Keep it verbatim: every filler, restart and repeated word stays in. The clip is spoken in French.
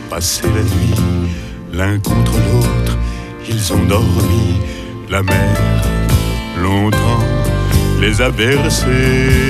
passé la nuit, l'un contre l'autre, ils ont dormi. La mer, longtemps, les a bercés.